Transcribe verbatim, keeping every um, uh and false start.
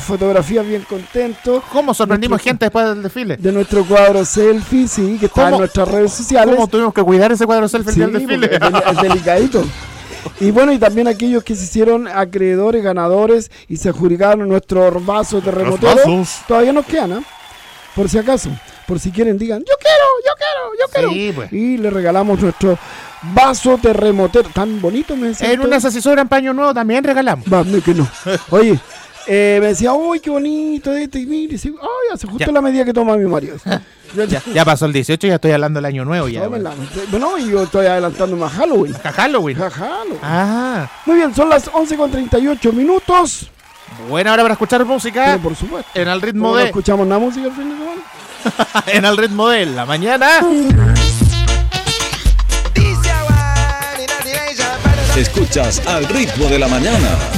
fotografías bien contentos. ¿Cómo sorprendimos nuestro, gente después del desfile? De nuestro cuadro selfie, sí, que está en nuestras redes sociales. ¿Cómo tuvimos que cuidar ese cuadro selfie sí, del desfile? Es, del, es delicadito. Y bueno, y también aquellos que se hicieron acreedores, ganadores y se adjudicaron nuestros vasos terremoteros. Todavía nos quedan, ¿eh? Por si acaso, por si quieren, digan, yo quiero, yo quiero, yo quiero. Sí, pues. Y le regalamos nuestro vaso terremotero. Tan bonito, me decía. En una asesora en paño nuevo también regalamos. Va, que no. Oye, eh, me decía, uy, qué bonito este. Y mire, sí, ay, hace justo ya. La medida que toma mi marido. Ya, ya pasó el dieciocho y ya estoy hablando del año nuevo ya. Bueno, bueno, y yo estoy adelantándome a Halloween. ¿A Halloween? A Halloween. Ah. Muy bien, son las once con treinta y ocho minutos. Buena hora para escuchar música. Pero por supuesto. En el ritmo ¿No de... ¿No escuchamos nada música el fin de semana? En el ritmo de la mañana. Escuchas Al Ritmo de la Mañana.